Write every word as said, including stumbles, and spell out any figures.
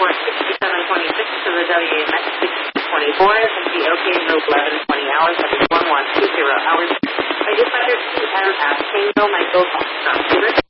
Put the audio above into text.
report sixty-seven twenty-six to the W A M X six twenty-four. S M P OK Group eleven twenty hours, that is one one two zero hours. By dispatcher T M at Tango Michael Foxtrot.